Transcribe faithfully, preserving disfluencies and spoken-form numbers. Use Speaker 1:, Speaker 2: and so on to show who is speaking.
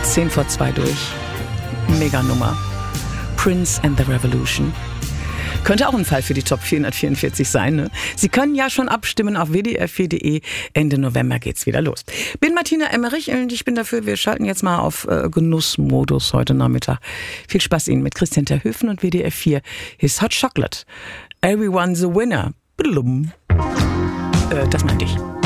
Speaker 1: Zehn vor zwei durch. Mega Nummer. Prince and the Revolution. Könnte auch ein Fall für die Top vierhundertvierundvierzig sein. Ne? Sie können ja schon abstimmen auf w d r vier punkt d e. Ende November geht's wieder los. Bin Martina Emmerich und ich bin dafür, wir schalten jetzt mal auf äh, Genussmodus heute Nachmittag. Viel Spaß Ihnen mit Christian Terhöfen und W D R vier. His Hot Chocolate. Everyone's a winner. Blum. Äh, das meinte ich.